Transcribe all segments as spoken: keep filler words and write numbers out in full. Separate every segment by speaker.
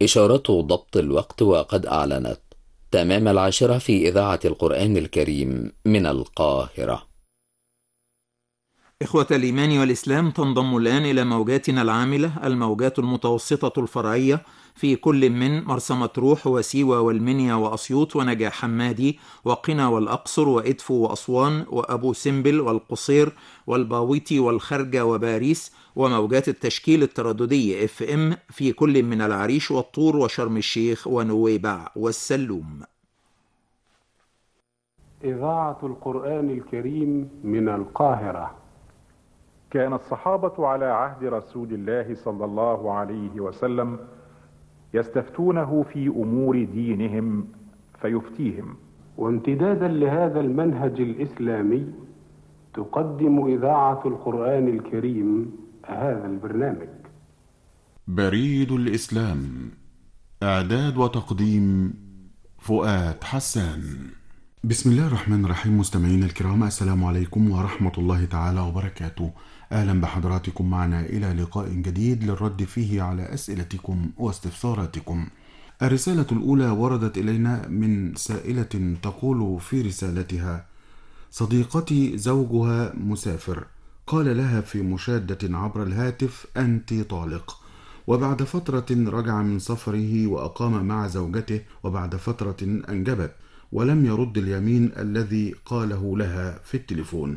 Speaker 1: إشارة ضبط الوقت وقد أعلنت تمام العاشرة في إذاعة القرآن الكريم من القاهرة.
Speaker 2: إخوة الإيمان والإسلام، تنضم الآن إلى موجاتنا العاملة الموجات المتوسطة الفرعية في كل من مرسى مطروح وسيوة والمنيا وأسيوط ونجع حمادي وقنا والأقصر وإدفو وأسوان وأبو سمبل والقصير والباويتي والخرجة وباريس، وموجات التشكيل الترددي اف ام في كل من العريش والطور وشرم الشيخ ونويبع والسلوم.
Speaker 3: إذاعة القرآن الكريم من القاهرة.
Speaker 4: كان الصحابة على عهد رسول الله صلى الله عليه وسلم يستفتونه في أمور دينهم فيفتيهم.
Speaker 3: وامتدادا لهذا المنهج الإسلامي تقدم إذاعة القرآن الكريم هذا البرنامج.
Speaker 5: بريد الإسلام، إعداد وتقديم فؤاد حسان. بسم الله الرحمن الرحيم. مستمعين الكرام، السلام عليكم ورحمة الله تعالى وبركاته. أهلا بحضراتكم معنا إلى لقاء جديد للرد فيه على أسئلتكم واستفساراتكم. الرسالة الأولى وردت إلينا من سائلة تقول في رسالتها: صديقتي زوجها مسافر، قال لها في مشادة عبر الهاتف: أنت طالق. وبعد فترة رجع من سفره وأقام مع زوجته، وبعد فترة أنجبت، ولم يرد اليمين الذي قاله لها في التليفون.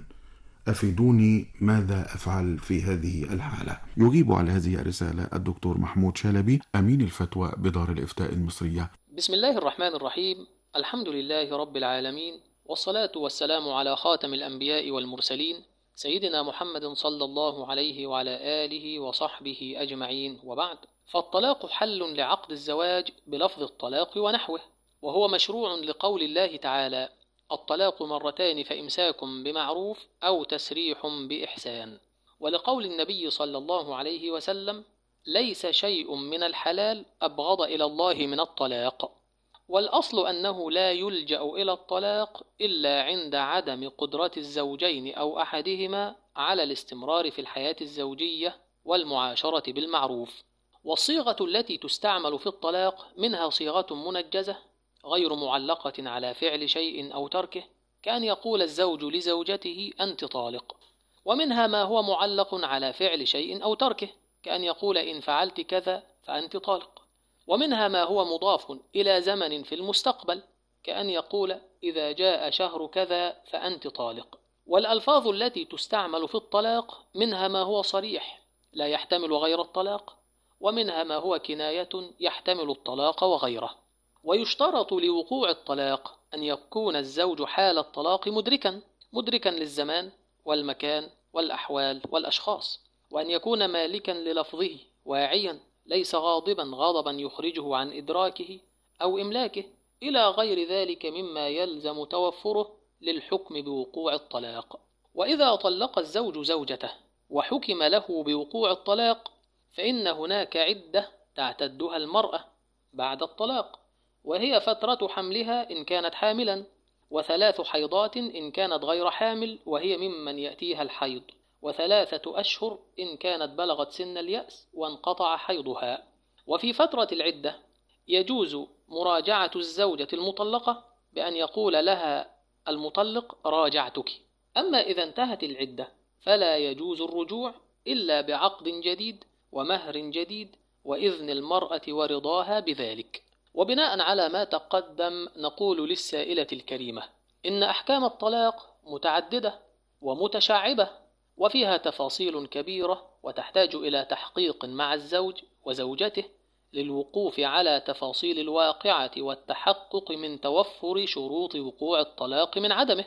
Speaker 5: أفيدوني، ماذا أفعل في هذه الحالة؟ يجيب على هذه الرسالة الدكتور محمود شلبي، أمين الفتوى بدار الإفتاء المصرية.
Speaker 6: بسم الله الرحمن الرحيم. الحمد لله رب العالمين، والصلاة والسلام على خاتم الأنبياء والمرسلين سيدنا محمد صلى الله عليه وعلى آله وصحبه أجمعين، وبعد. فالطلاق حل لعقد الزواج بلفظ الطلاق ونحوه، وهو مشروع لقول الله تعالى: الطلاق مرتان فإمساكم بمعروف أو تسريح بإحسان، ولقول النبي صلى الله عليه وسلم: ليس شيء من الحلال أبغض إلى الله من الطلاق. والأصل أنه لا يلجأ إلى الطلاق إلا عند عدم قدرة الزوجين أو أحدهما على الاستمرار في الحياة الزوجية والمعاشرة بالمعروف. والصيغة التي تستعمل في الطلاق منها صيغة منجزة غير معلقة على فعل شيء أو تركه، كأن يقول الزوج لزوجته: أنت طالق. ومنها ما هو معلق على فعل شيء أو تركه، كأن يقول: إن فعلت كذا فأنت طالق. ومنها ما هو مضاف إلى زمن في المستقبل، كأن يقول: إذا جاء شهر كذا فأنت طالق. والألفاظ التي تستعمل في الطلاق منها ما هو صريح لا يحتمل غير الطلاق، ومنها ما هو كناية يحتمل الطلاق وغيره. ويشترط لوقوع الطلاق أن يكون الزوج حال الطلاق مدركا مدركا للزمان والمكان والأحوال والأشخاص، وأن يكون مالكا للفظه واعيا، ليس غاضبا غضبا يخرجه عن إدراكه أو إملاكه، إلى غير ذلك مما يلزم توفره للحكم بوقوع الطلاق. وإذا طلق الزوج زوجته وحكم له بوقوع الطلاق، فإن هناك عدة تعتدها المرأة بعد الطلاق، وهي فترة حملها إن كانت حاملا، وثلاث حيضات إن كانت غير حامل وهي ممن يأتيها الحيض، وثلاثة أشهر إن كانت بلغت سن اليأس وانقطع حيضها. وفي فترة العدة يجوز مراجعة الزوجة المطلقة بأن يقول لها المطلق: راجعتك. أما إذا انتهت العدة فلا يجوز الرجوع إلا بعقد جديد ومهر جديد وإذن المرأة ورضاها بذلك. وبناء على ما تقدم نقول للسائلة الكريمة: إن أحكام الطلاق متعددة ومتشعبة، وفيها تفاصيل كبيرة، وتحتاج إلى تحقيق مع الزوج وزوجته للوقوف على تفاصيل الواقعة والتحقق من توفر شروط وقوع الطلاق من عدمه.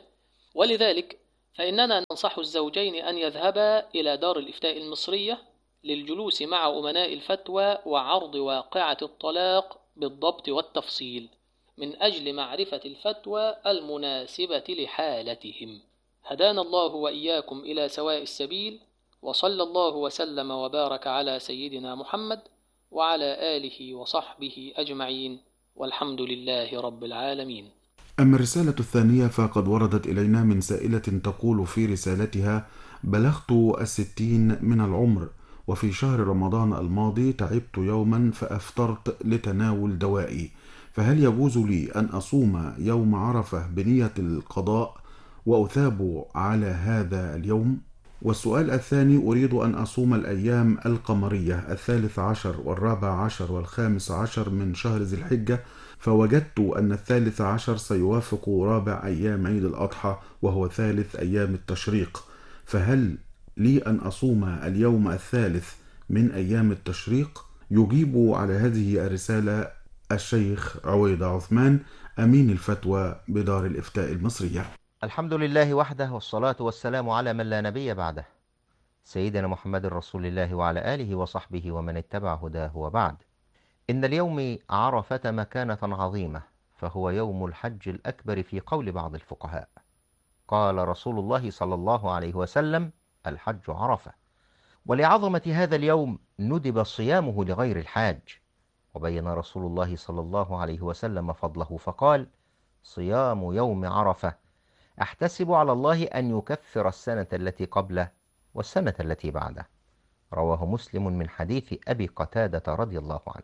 Speaker 6: ولذلك فإننا ننصح الزوجين أن يذهبا إلى دار الإفتاء المصرية للجلوس مع أمناء الفتوى وعرض واقعة الطلاق بالضبط والتفصيل من أجل معرفة الفتوى المناسبة لحالتهم. هدانا الله وإياكم إلى سواء السبيل، وصلى الله وسلم وبارك على سيدنا محمد وعلى آله وصحبه أجمعين، والحمد لله رب العالمين.
Speaker 5: أما الرسالة الثانية فقد وردت إلينا من سائلة تقول في رسالتها: بلغت الستين من العمر، وفي شهر رمضان الماضي تعبت يوما فأفطرت لتناول دوائي، فهل يجوز لي أن أصوم يوم عرفة بنية القضاء وأثاب على هذا اليوم؟ والسؤال الثاني، أريد أن أصوم الأيام القمرية الثالث عشر والرابع عشر والخامس عشر من شهر ذي الحجة، فوجدت أن الثالث عشر سيوافق رابع أيام عيد الأضحى وهو ثالث أيام التشريق، فهل لي أن أصوم اليوم الثالث من أيام التشريق؟ يجيب على هذه الرسالة الشيخ عويضة عثمان، أمين الفتوى بدار الإفتاء المصرية.
Speaker 7: الحمد لله وحده، والصلاة والسلام على من لا نبي بعده، سيدنا محمد رسول الله وعلى آله وصحبه ومن اتبع هداه، وبعد. إن اليوم عرفة مكانة عظيمة، فهو يوم الحج الأكبر في قول بعض الفقهاء. قال رسول الله صلى الله عليه وسلم: الحج عرفة. ولعظمة هذا اليوم ندب صيامه لغير الحاج، وبين رسول الله صلى الله عليه وسلم فضله فقال: صيام يوم عرفة أحتسب على الله أن يكفر السنة التي قبله والسنة التي بعده. رواه مسلم من حديث أبي قتادة رضي الله عنه.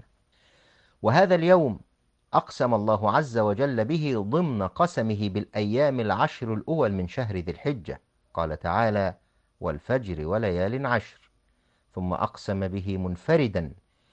Speaker 7: وهذا اليوم أقسم الله عز وجل به ضمن قسمه بالأيام العشر الأول من شهر ذي الحجة، قال تعالى: والفجر وليال عشر. ثم أقسم به منفردا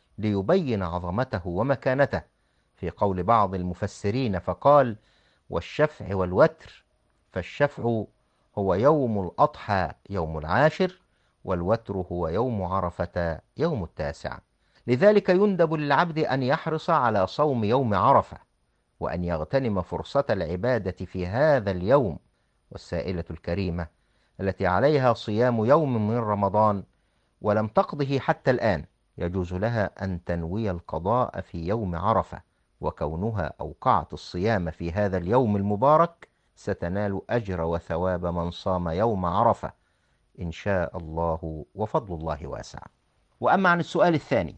Speaker 7: ليبين عظمته ومكانته في قول بعض المفسرين فقال: والشفع والوتر، فالشفع هو يوم الأضحى يوم العاشر، والوتر هو يوم عرفة يوم التاسع. لذلك يندب للعبد أن يحرص على صوم يوم عرفة، وأن يغتنم فرصة العبادة في هذا اليوم. والسائلة الكريمة التي عليها صيام يوم من رمضان ولم تقضه حتى الآن، يجوز لها أن تنوي القضاء في يوم عرفة، وكونها أوقعت الصيام في هذا اليوم المبارك ستنال أجر وثواب من صام يوم عرفة إن شاء الله، وفضل الله واسع. وأما عن السؤال الثاني،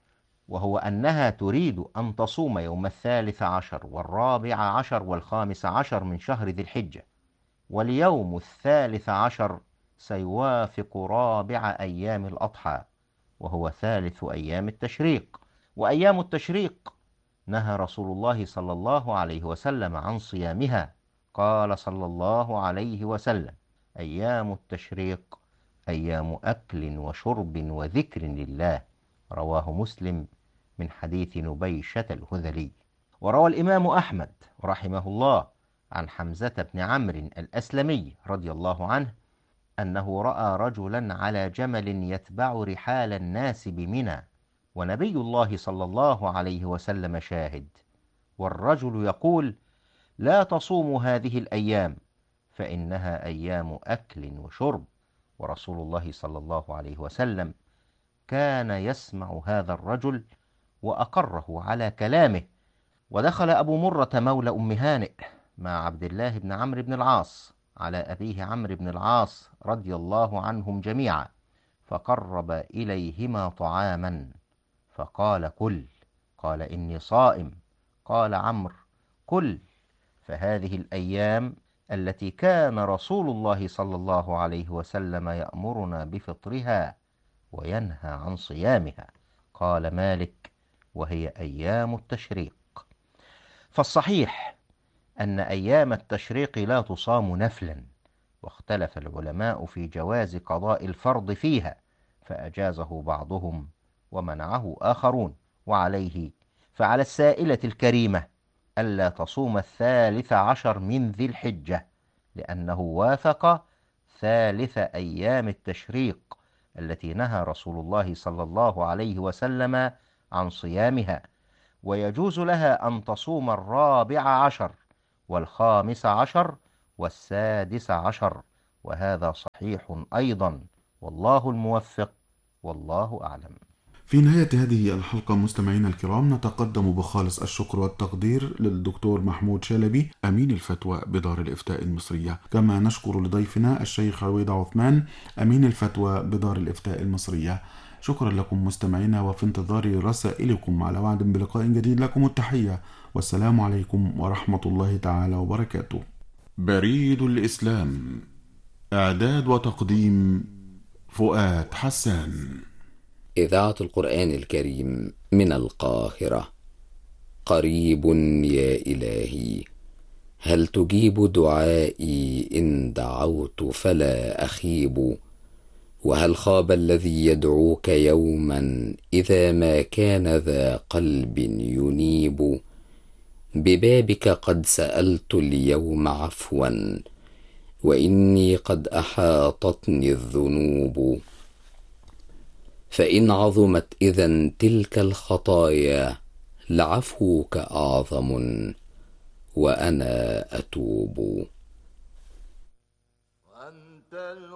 Speaker 7: وهو أنها تريد أن تصوم يوم الثالث عشر والرابع عشر والخامس عشر من شهر ذي الحجة، واليوم الثالث عشر سيوافق رابع أيام الأضحى وهو ثالث أيام التشريق. وأيام التشريق نهى رسول الله صلى الله عليه وسلم عن صيامها، قال صلى الله عليه وسلم: أيام التشريق أيام أكل وشرب وذكر لله. رواه مسلم من حديث نبيشة الهذلي. وروى الإمام أحمد رحمه الله عن حمزة بن عمرو الأسلمي رضي الله عنه أنه رأى رجلا على جمل يتبع رحال الناس بمنى، ونبي الله صلى الله عليه وسلم شاهد، والرجل يقول: لا تصوموا هذه الأيام فإنها أيام أكل وشرب. ورسول الله صلى الله عليه وسلم كان يسمع هذا الرجل وأقره على كلامه. ودخل أبو مرة مولى أم هانئ مع عبد الله بن عمرو بن العاص على أبيه عمرو بن العاص رضي الله عنهم جميعا، فقرب إليهما طعاما فقال: كل. قال: إني صائم. قال عمرو: كل. فهذه الأيام التي كان رسول الله صلى الله عليه وسلم يأمرنا بفطرها وينهى عن صيامها. قال مالك: وهي أيام التشريق. فالصحيح أن أيام التشريق لا تصام نفلا، واختلف العلماء في جواز قضاء الفرض فيها، فأجازه بعضهم ومنعه آخرون. وعليه فعلى السائلة الكريمة ألا تصوم الثالث عشر من ذي الحجة، لأنه وافق ثالث أيام التشريق التي نهى رسول الله صلى الله عليه وسلم عن صيامها، ويجوز لها أن تصوم الرابع عشر والخامس عشر والسادس عشر، وهذا صحيح أيضا، والله الموفق، والله أعلم.
Speaker 5: في نهاية هذه الحلقة مستمعينا الكرام نتقدم بخالص الشكر والتقدير للدكتور محمود شلبي أمين الفتوى بدار الإفتاء المصرية، كما نشكر لضيفنا الشيخ عويضة عثمان أمين الفتوى بدار الإفتاء المصرية. شكرا لكم مستمعينا، وفي انتظار رسائلكم على وعد بلقاء جديد. لكم التحية والسلام عليكم ورحمة الله تعالى وبركاته. بريد الإسلام، إعداد وتقديم فؤاد حسان.
Speaker 1: إذاعة القرآن الكريم من القاهرة. قريب يا إلهي، هل تجيب دعائي إن دعوت فلا أخيب؟ وهل خاب الذي يدعوك يوما إذا ما كان ذا قلب ينيب؟ ببابك قد سألت اليوم عفوا، وإني قد أحاطتني الذنوب. فإن عظمت إذن تلك الخطايا لعفوك أعظم، وأنا أتوب.
Speaker 8: وأنت